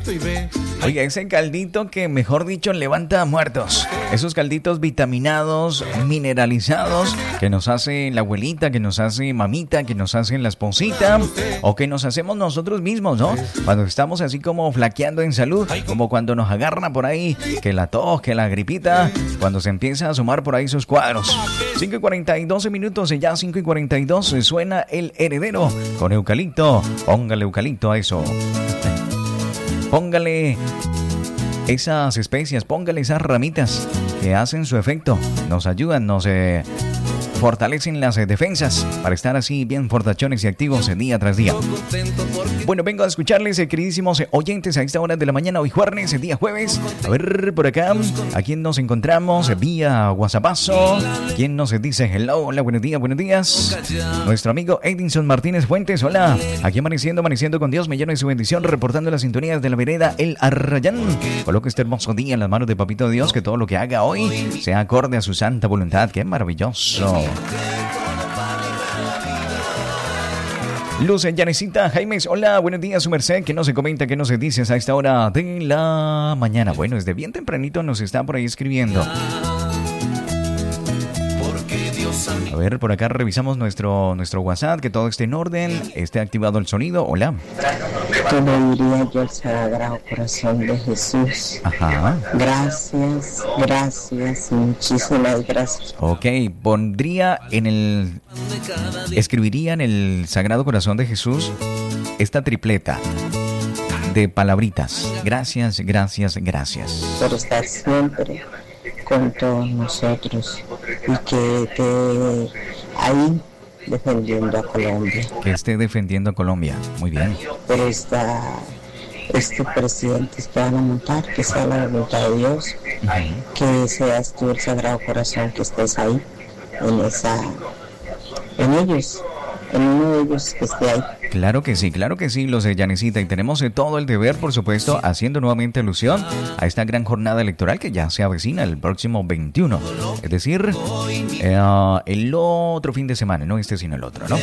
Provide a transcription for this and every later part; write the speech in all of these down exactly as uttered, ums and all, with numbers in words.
caldito y ve. Oiga, ese caldito que, mejor dicho, levanta muertos. Esos calditos vitaminados, mineralizados, que nos hace la abuelita, que nos hace mamita, que nos hace la esposita, o que nos hacemos nosotros mismos, ¿no? Cuando estamos así como flaqueando en salud, como cuando nos agarra por ahí, que la tos, que la gripita, cuando se empieza a asomar por ahí sus cuadros. cinco y cuarenta y dos minutos, y ya cinco y cuarenta y dos, suena El Heredero con eucalipto. Póngale eucalipto a eso. Póngale esas especias, póngale esas ramitas que hacen su efecto, nos ayudan, nos eh, fortalecen las eh, defensas para estar así bien fortachones y activos eh, día tras día. Bueno, vengo a escucharles, eh, queridísimos eh, oyentes, a esta hora de la mañana, hoy jueves, eh, día jueves. A ver, por acá, ¿a quién nos encontramos? Eh, vía WhatsAppazo. ¿Quién nos eh, dice hello? Hola, buenos días, buenos días. Nuestro amigo Edinson Martínez Fuentes, hola. Aquí amaneciendo, amaneciendo con Dios, me lleno de su bendición, reportando las sintonías de la vereda El Arrayán. Coloco este hermoso día en las manos de Papito Dios, que todo lo que haga hoy sea acorde a su santa voluntad. ¡Qué maravilloso! Luz, Yanecita, Jaimes, hola, buenos días, su merced, ¿qué nos se comenta, qué nos se dice a esta hora de la mañana? Bueno, desde bien tempranito nos está por ahí escribiendo. A ver, por acá revisamos nuestro, nuestro WhatsApp, que todo esté en orden, esté activado el sonido. Hola. ¿Qué le diría yo al Sagrado Corazón de Jesús? Ajá. Gracias, gracias, muchísimas gracias. Ok, pondría en el... Escribiría en el Sagrado Corazón de Jesús esta tripleta de palabritas. Gracias, gracias, gracias. Por estar siempre con todos nosotros y que esté ahí defendiendo a Colombia. Que esté defendiendo a Colombia. Muy bien. Por esta, este presidente que van a montar, que sea la voluntad de Dios, uh-huh. Que seas tú el Sagrado Corazón, que estés ahí, en esa, en ellos, en uno de ellos que esté ahí. Claro que sí, claro que sí, los de Yanecita, y tenemos eh, todo el deber, por supuesto, haciendo nuevamente alusión a esta gran jornada electoral que ya se avecina el próximo veintiuno, es decir, eh, el otro fin de semana, no este sino el otro, ¿no?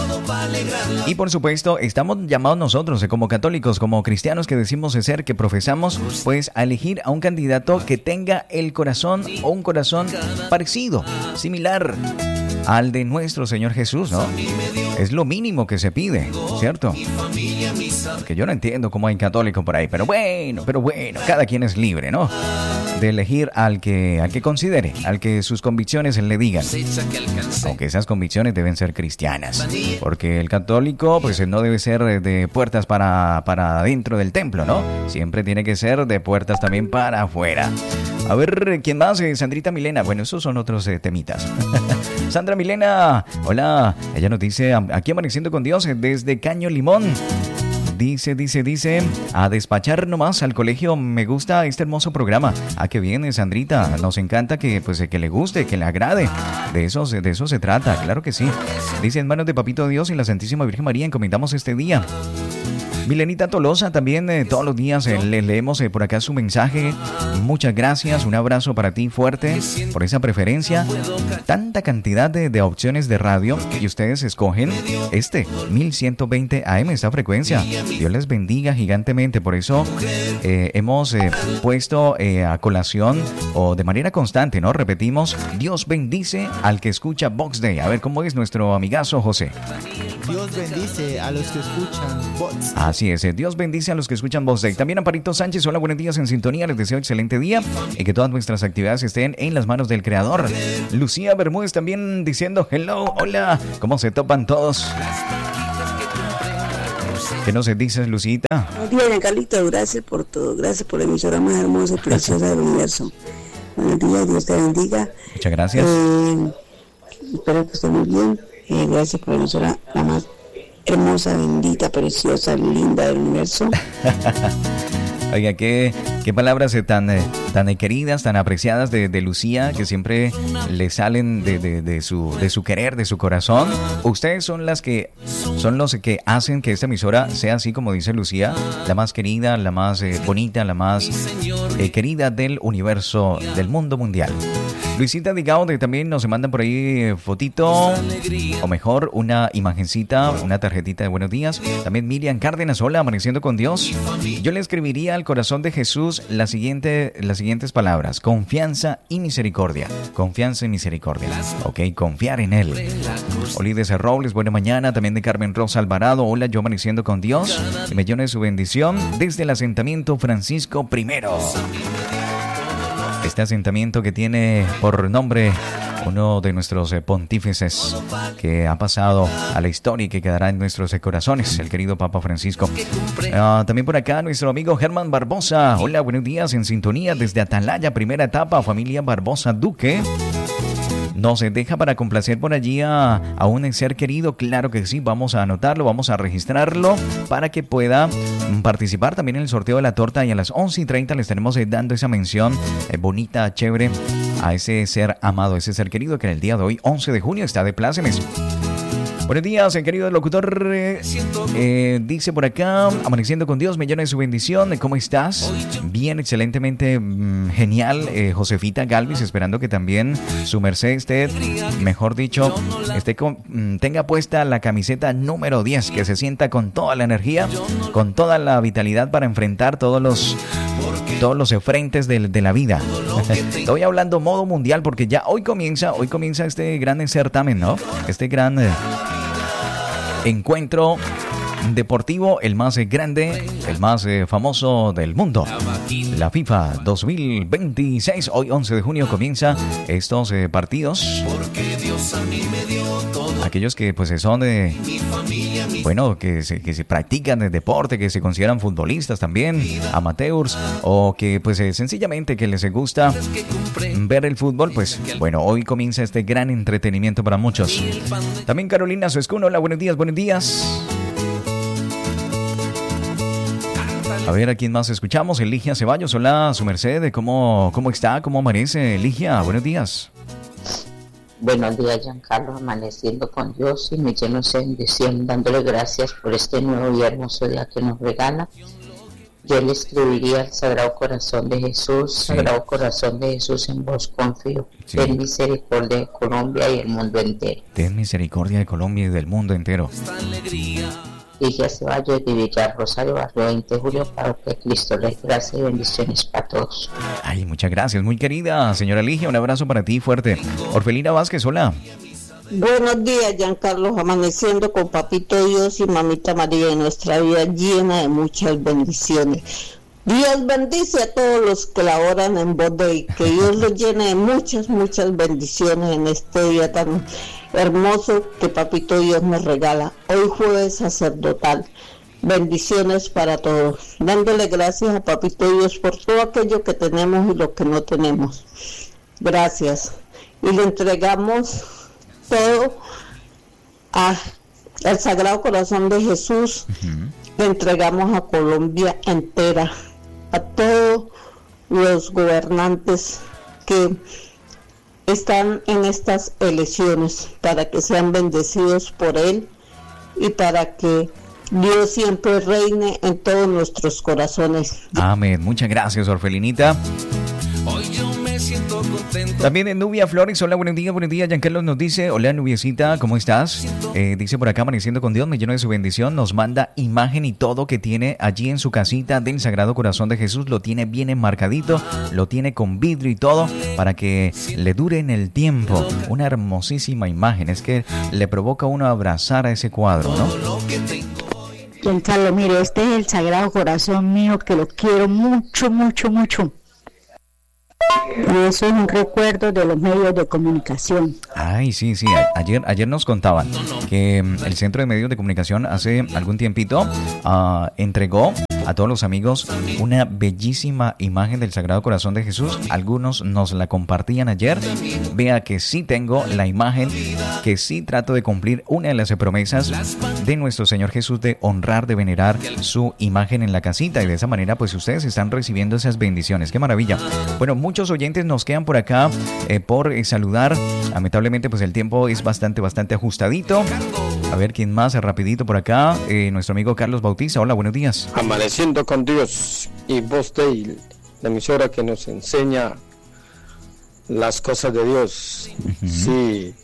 Y por supuesto, estamos llamados nosotros, eh, como católicos, como cristianos que decimos ser, que profesamos, pues a elegir a un candidato que tenga el corazón o un corazón parecido, similar al de nuestro Señor Jesús, ¿no? Es lo mínimo que se pide, ¿cierto? Que yo no entiendo cómo hay católicos por ahí, pero bueno, pero bueno, cada quien es libre, ¿no? De elegir al que, al que considere, al que sus convicciones le digan. Aunque esas convicciones deben ser cristianas, porque el católico, pues no debe ser de puertas para, para dentro del templo, ¿no? Siempre tiene que ser de puertas también para afuera. A ver, ¿quién más? Eh, Sandrita Milena. Bueno, esos son otros eh, temitas. Sandra Milena, hola. Ella nos dice, aquí amaneciendo con Dios eh, desde Caño Limón. Dice, dice, dice, a despachar nomás al colegio. Me gusta este hermoso programa. ¿A qué viene, Sandrita? Nos encanta que, pues, que le guste, que le agrade. De eso, de eso se trata, claro que sí. Dice, en manos de Papito Dios y la Santísima Virgen María encomendamos este día. Milenita Tolosa también, eh, todos los días eh, le leemos eh, por acá su mensaje. Muchas gracias, un abrazo para ti fuerte por esa preferencia. Tanta cantidad de, de opciones de radio y ustedes escogen este mil ciento veinte A M, esta frecuencia. Dios les bendiga gigantemente. Por eso eh, hemos eh, puesto eh, a colación o de manera constante, ¿no? Repetimos, Dios bendice al que escucha Vox Day. A ver, ¿cómo es nuestro amigazo José? Dios bendice a los que escuchan Vox. Así es, eh, Dios bendice a los que escuchan Vox Day. También Amparito Sánchez, hola, buenos días en sintonía. Les deseo excelente día y que todas nuestras actividades estén en las manos del Creador. Lucía Bermúdez también diciendo hello, hola. ¿Cómo se topan todos? ¿Qué nos dices, Lucita? Bien, Carlito, gracias por todo. Gracias por la emisora más hermosa y preciosa del universo. Buenos días, Dios te bendiga. Muchas gracias. Eh, espero que esté muy bien. Eh, gracias por la emisora la más hermosa, bendita, preciosa, linda del universo. Oiga, qué, qué palabras eh, tan, eh, tan queridas, tan apreciadas de, de Lucía, que siempre le salen de, de, de, su, de su querer, de su corazón. Ustedes son las que son los que hacen que esta emisora sea así, como dice Lucía, la más querida, la más eh, bonita, la más eh, querida del universo, del mundo mundial. Luisita Digaude también nos mandan por ahí fotito, o mejor, una imagencita, una tarjetita de buenos días. También Miriam Cárdenas, hola, amaneciendo con Dios. Yo le escribiría al corazón de Jesús la siguiente, las siguientes palabras: confianza y misericordia. Confianza y misericordia. Ok, confiar en Él. Olides Robles, buena mañana. También de Carmen Rosa Alvarado, hola, yo amaneciendo con Dios. Y me llene su bendición desde el asentamiento Francisco Primero. Este asentamiento que tiene por nombre uno de nuestros eh, pontífices que ha pasado a la historia y que quedará en nuestros eh, corazones, el querido Papa Francisco. Uh, también por acá nuestro amigo Germán Barbosa. Hola, buenos días, en sintonía desde Atalaya, primera etapa, familia Barbosa Duque. No se deja para complacer por allí a, a un ser querido. Claro que sí, vamos a anotarlo, vamos a registrarlo para que pueda participar también en el sorteo de la torta. Y a las once y treinta le estaremos eh, dando esa mención eh, bonita, chévere, a ese ser amado, ese ser querido que en el día de hoy, once de junio, está de plácemes. Buenos días, querido locutor. Eh, eh, dice por acá, amaneciendo con Dios, me llena de su bendición. ¿Cómo estás? Bien, excelentemente, mmm, genial. Eh, Josefita Galvis, esperando que también su merced esté, mejor dicho, esté con, mmm, tenga puesta la camiseta número diez, que se sienta con toda la energía, con toda la vitalidad para enfrentar todos los... todos los frentes de, de la vida. Estoy hablando modo mundial porque ya hoy comienza, hoy comienza este gran certamen, ¿no? Este gran eh, encuentro deportivo, el más eh, grande, el más eh, famoso del mundo. La FIFA dos mil veintiséis, hoy once de junio comienza estos eh, partidos. Aquellos que pues son de, bueno, que se, que se practican el deporte, que se consideran futbolistas también, amateurs, o que pues eh, sencillamente que les gusta ver el fútbol, pues bueno, hoy comienza este gran entretenimiento para muchos. También Carolina Suescuno, hola, buenos días, buenos días. A ver, ¿a quién más escuchamos? Eligia Ceballos, hola, su merced, ¿cómo, cómo está? ¿Cómo amanece, Eligia? Buenos días. Buenos días, Giancarlo, amaneciendo con Dios y me lleno de bendición, dándole gracias por este nuevo y hermoso día que nos regala. Yo le escribiría al Sagrado Corazón de Jesús, sí. Sagrado Corazón de Jesús, en vos confío. Sí. Ten misericordia de Colombia y el mundo entero. Ten misericordia de Colombia y del mundo entero. Ligia Ceballos de Villar Rosario, barrio veinte de julio, para que Cristo les gracias y bendiciones para todos. Ay, muchas gracias, muy querida señora Ligia, un abrazo para ti fuerte. Orfelina Vázquez, hola. Buenos días, Giancarlo, amaneciendo con Papito Dios y Mamita María en nuestra vida llena de muchas bendiciones. Dios bendice a todos los que laboran en voz de hoy, que Dios los llene de muchas, muchas bendiciones en este día tan hermoso que Papito Dios nos regala. Hoy jueves sacerdotal. Bendiciones para todos. Dándole gracias a Papito Dios por todo aquello que tenemos y lo que no tenemos. Gracias. Y le entregamos todo a, al Sagrado Corazón de Jesús. Uh-huh. Le entregamos a Colombia entera, a todos los gobernantes que están en estas elecciones, para que sean bendecidos por Él y para que Dios siempre reine en todos nuestros corazones. Amén. Muchas gracias, Orfelinita. Hoy yo me siento contento. También en Nubia Flores, hola, buenos días, buenos días. Giancarlo nos dice, hola Nubiecita, ¿cómo estás? Eh, dice por acá, amaneciendo con Dios, me lleno de su bendición. Nos manda imagen y todo que tiene allí en su casita del Sagrado Corazón de Jesús. Lo tiene bien enmarcadito, lo tiene con vidrio y todo para que le dure en el tiempo. Una hermosísima imagen, es que le provoca a uno abrazar a ese cuadro, ¿no? Giancarlo, mire, este es el Sagrado Corazón mío, que lo quiero mucho, mucho, mucho. Y eso es un recuerdo de los medios de comunicación. Ay, sí, sí. A- ayer, ayer nos contaban que um, el Centro de Medios de Comunicación hace algún tiempito uh, entregó a todos los amigos una bellísima imagen del Sagrado Corazón de Jesús. Algunos nos la compartían ayer. Vea que sí tengo la imagen, que sí trato de cumplir una de las promesas de nuestro Señor Jesús de honrar, de venerar su imagen en la casita. Y de esa manera, pues ustedes están recibiendo esas bendiciones. ¡Qué maravilla! Bueno, muchos oyentes nos quedan por acá eh, por eh, saludar. Lamentablemente, pues el tiempo es bastante, bastante ajustadito. A ver, ¿quién más? Rapidito por acá. Eh, nuestro amigo Carlos Bautista. Hola, buenos días. Amaneciendo con Dios y Voz Day, la emisora que nos enseña las cosas de Dios. Uh-huh. Sí.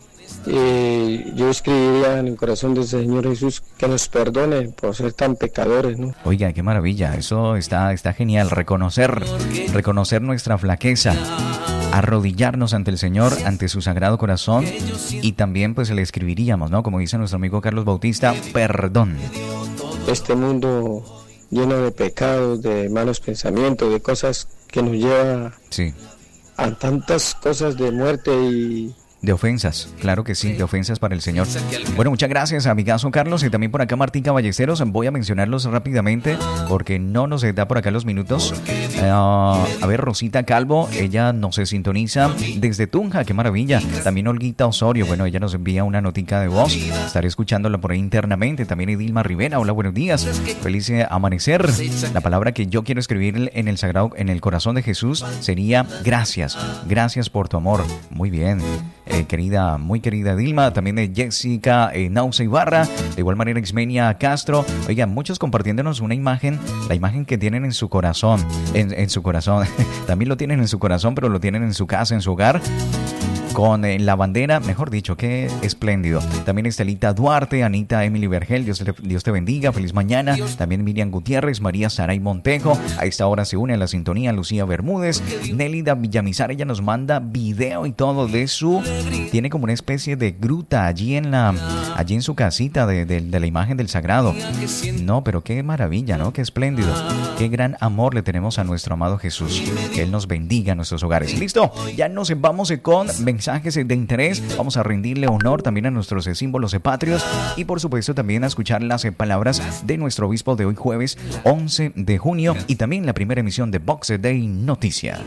Y yo escribiría en el corazón del Señor Jesús que nos perdone por ser tan pecadores, ¿no? Oiga, qué maravilla, eso está, está genial, reconocer, reconocer nuestra flaqueza, arrodillarnos ante el Señor, ante su Sagrado Corazón, y también pues le escribiríamos, ¿no? Como dice nuestro amigo Carlos Bautista, perdón. Este mundo lleno de pecados, de malos pensamientos, de cosas que nos lleva sí. a tantas cosas de muerte y... De ofensas, claro que sí, de ofensas para el Señor. Bueno, muchas gracias, amigazo Carlos, y también por acá Martín Caballesteros. Voy a mencionarlos rápidamente porque no nos da por acá los minutos. Uh, a ver, Rosita Calvo, ella nos se sintoniza desde Tunja, qué maravilla. También Olguita Osorio, bueno, ella nos envía una notica de voz. Estaré escuchándola por ahí internamente. También Edilma Rivera, hola, buenos días. Feliz amanecer. La palabra que yo quiero escribir en el sagrado, en el corazón de Jesús sería gracias. Gracias por tu amor. Muy bien. Eh, querida, muy querida Dilma, también de Jessica eh, Nausa Ibarra, de igual manera Xmenia Castro. Oigan, muchos compartiéndonos una imagen, la imagen que tienen en su corazón, en, en su corazón, también lo tienen en su corazón, pero lo tienen en su casa, en su hogar, con eh, la bandera, mejor dicho, qué espléndido. También Estelita Duarte, Anita Emily Vergel, Dios te, Dios te bendiga, feliz mañana. También Miriam Gutiérrez, María Saray Montejo, a esta hora se une a la sintonía Lucía Bermúdez, Nélida Villamizar, ella nos manda video y todo de su, tiene como una especie de gruta allí en la, allí en su casita de, de, de la imagen del Sagrado. No, pero qué maravilla, ¿no? Qué espléndido, qué gran amor le tenemos a nuestro amado Jesús, que Él nos bendiga en nuestros hogares. Listo, ya nos vamos con mensajes de interés, vamos a rendirle honor también a nuestros símbolos patrios y por supuesto también a escuchar las palabras de nuestro obispo de hoy jueves once de junio y también la primera emisión de Box Day Noticias.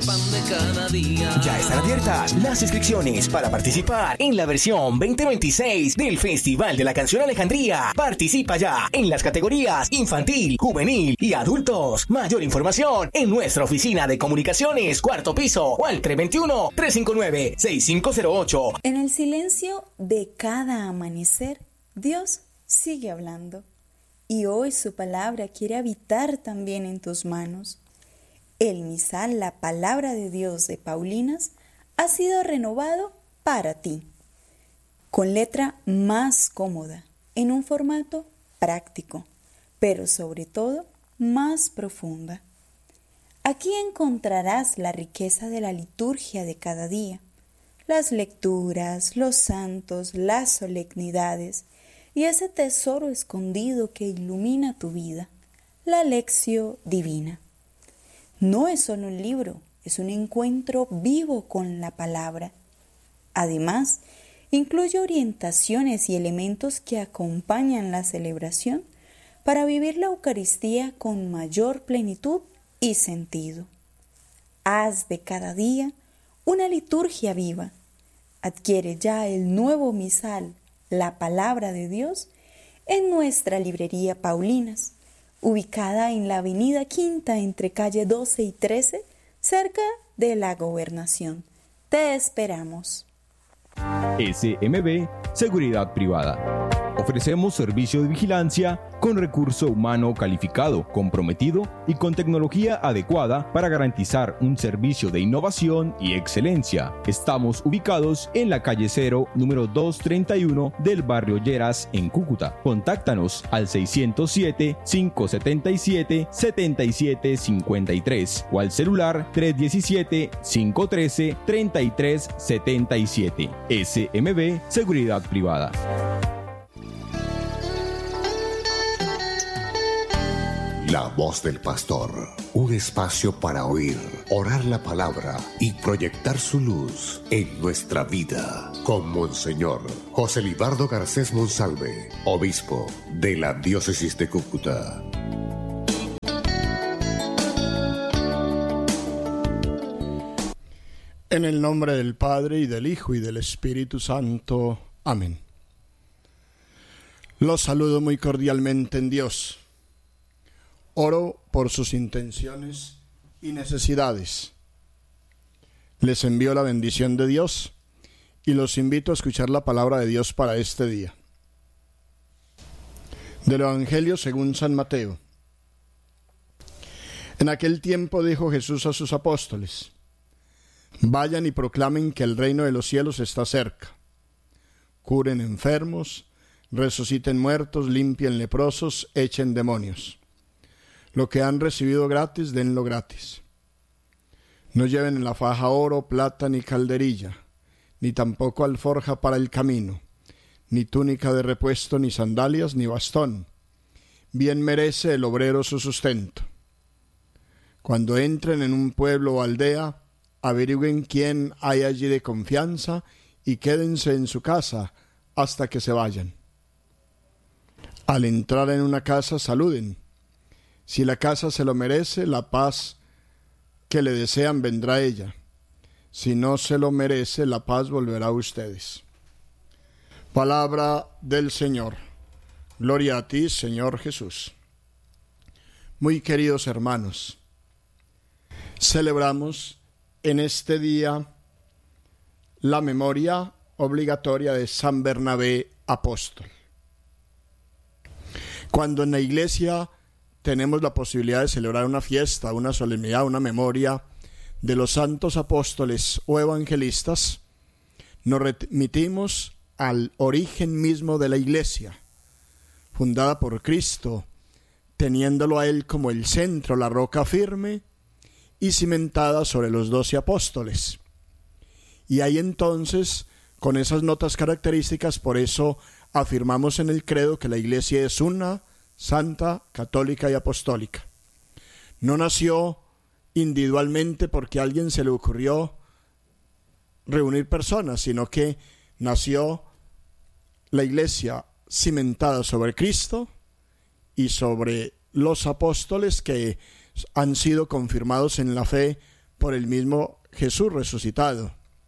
Ya están abiertas las inscripciones para participar en la versión veinte veintiséis del Festival de la Canción Alejandría. Participa ya en las categorías infantil, juvenil y adultos. Mayor información en nuestra oficina de comunicaciones, cuarto piso o al tres dos uno, tres cinco nueve, seis cinco cero ocho. En el silencio de cada amanecer, Dios sigue hablando. Y hoy su palabra quiere habitar también en tus manos. El misal, la palabra de Dios de Paulinas, ha sido renovado para ti, con letra más cómoda, en un formato práctico, pero sobre todo más profunda. Aquí encontrarás la riqueza de la liturgia de cada día, las lecturas, los santos, las solemnidades y ese tesoro escondido que ilumina tu vida, la Lectio Divina. No es solo un libro, es un encuentro vivo con la palabra. Además, incluye orientaciones y elementos que acompañan la celebración para vivir la Eucaristía con mayor plenitud y sentido. Haz de cada día una liturgia viva. Adquiere ya el nuevo misal, la palabra de Dios, en nuestra librería Paulinas, ubicada en la avenida Quinta entre calle doce y trece, cerca de la Gobernación. Te esperamos. S M B Seguridad Privada. Ofrecemos servicio de vigilancia con recurso humano calificado, comprometido y con tecnología adecuada para garantizar un servicio de innovación y excelencia. Estamos ubicados en la calle Cero, número doscientos treinta y uno del barrio Lleras, en Cúcuta. Contáctanos al seiscientos siete, quinientos setenta y siete, setenta y siete cincuenta y tres o al celular tres diecisiete, quinientos trece, treinta y tres setenta y siete. S M B Seguridad Privada. La voz del pastor, un espacio para oír, orar la palabra y proyectar su luz en nuestra vida. Con Monseñor José Libardo Garcés Monsalve, obispo de la diócesis de Cúcuta. En el nombre del Padre, y del Hijo, y del Espíritu Santo. Amén. Los saludo muy cordialmente en Dios. Oro por sus intenciones y necesidades. Les envío la bendición de Dios y los invito a escuchar la palabra de Dios para este día. Del Evangelio según San Mateo. En aquel tiempo dijo Jesús a sus apóstoles: Vayan y proclamen que el reino de los cielos está cerca. Curen enfermos, resuciten muertos, limpien leprosos, echen demonios. Lo que han recibido gratis, denlo gratis. No lleven en la faja oro, plata ni calderilla, ni tampoco alforja para el camino, ni túnica de repuesto, ni sandalias, ni bastón. Bien merece el obrero su sustento. Cuando entren en un pueblo o aldea, averigüen quién hay allí de confianza y quédense en su casa hasta que se vayan. Al entrar en una casa, saluden. Si la casa se lo merece, la paz que le desean vendrá a ella. Si no se lo merece, la paz volverá a ustedes. Palabra del Señor. Gloria a ti, Señor Jesús. Muy queridos hermanos, celebramos en este día la memoria obligatoria de San Bernabé apóstol. Cuando en la iglesia tenemos la posibilidad de celebrar una fiesta, una solemnidad, una memoria de los santos apóstoles o evangelistas, nos remitimos al origen mismo de la iglesia, fundada por Cristo, teniéndolo a Él como el centro, la roca firme, y cimentada sobre los doce apóstoles. Y ahí entonces, con esas notas características, por eso afirmamos en el credo que la iglesia es una, santa, católica y apostólica. No nació individualmente porque a alguien se le ocurrió reunir personas, sino que nació la iglesia cimentada sobre Cristo y sobre los apóstoles que han sido confirmados en la fe por el mismo Jesús resucitado.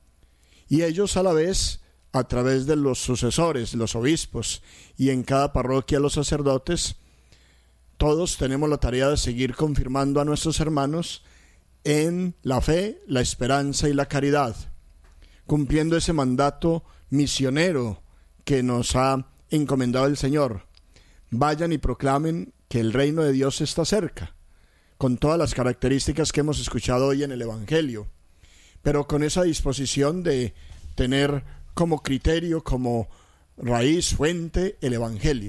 Y ellos a la vez, a través de los sucesores, los obispos, y en cada parroquia los sacerdotes, todos tenemos la tarea de seguir confirmando a nuestros hermanos en la fe, la esperanza y la caridad, cumpliendo ese mandato misionero que nos ha encomendado el Señor. Vayan y proclamen que el reino de Dios está cerca, con todas las características que hemos escuchado hoy en el Evangelio, pero con esa disposición de tener como criterio, como raíz, fuente, el Evangelio.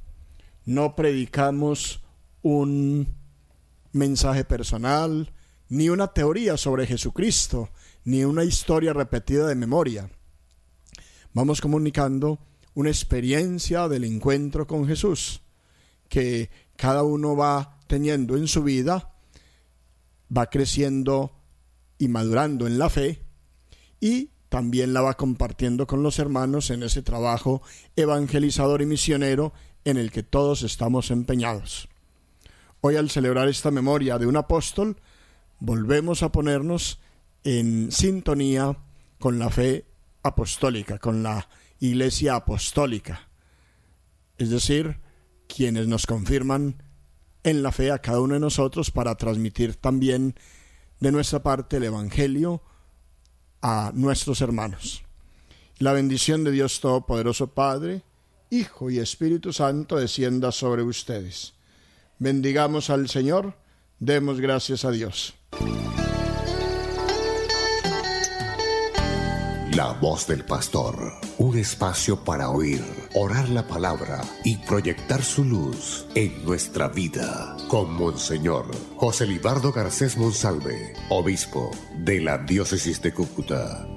No predicamos un mensaje personal, ni una teoría sobre Jesucristo, ni una historia repetida de memoria. Vamos comunicando una experiencia del encuentro con Jesús, que cada uno va teniendo en su vida, va creciendo y madurando en la fe, y también la va compartiendo con los hermanos en ese trabajo evangelizador y misionero en el que todos estamos empeñados. Hoy, al celebrar esta memoria de un apóstol, volvemos a ponernos en sintonía con la fe apostólica, con la Iglesia apostólica, es decir, quienes nos confirman en la fe a cada uno de nosotros para transmitir también de nuestra parte el Evangelio a nuestros hermanos. La bendición de Dios Todopoderoso, Padre, Hijo y Espíritu Santo, descienda sobre ustedes. Bendigamos al Señor, demos gracias a Dios. La voz del pastor, un espacio para oír, orar la palabra y proyectar su luz en nuestra vida, con Monseñor José Libardo Garcés Monsalve, obispo de la diócesis de Cúcuta.